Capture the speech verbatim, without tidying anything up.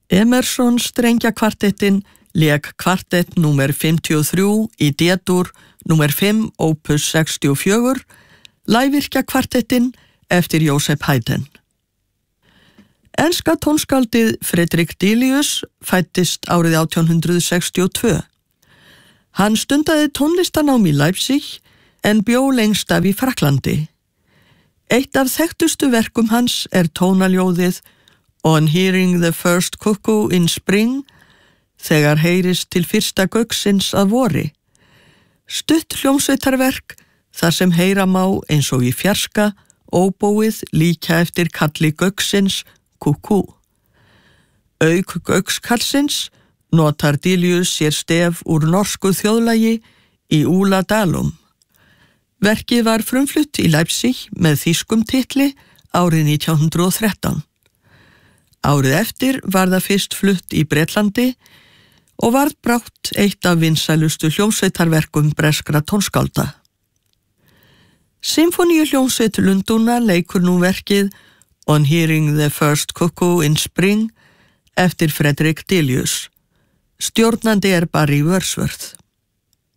Emerson strengjakvartettin lék kvartett númer fimmtíu og þrjú í D-dúr númer fimm opus sextíu og fjögur, lægvirkjakvartettin eftir Joseph Haydn. Enska tónskáldið Frederick Delius fæddist árið átján hundrað sextíu og tvö. Hann stundaði tónlistarnám í Leipzig en bjó lengst af í Frakklandi. Eitt af þekktustu verkum hans er tónaljóðið On Hearing the First Cuckoo in Spring, þegar heyrist til fyrsta gauksins að vori. Stutt hljómsveitarverk þar sem heyra má eins og í fjarska óbóið líka eftir kalli gauksins kúkú. Auk gaukskallsins notar Delius sér stef úr norsku þjóðlagi í Úla Dalum. Verkið var frumflutt í Leipzig með þýskum titli árið nítján hundrað og þrettán. Árið eftir var það fyrst flutt í Bretlandi og varð brátt eitt af vinsælustu hljómsveitarverkum breskra tónskálda. Sinfoníuhljómsveit Lundúna leikur nú verkið On Hearing the First Cuckoo in Spring eftir Frederick Delius. Stjórnandi er Barry Wordsworth.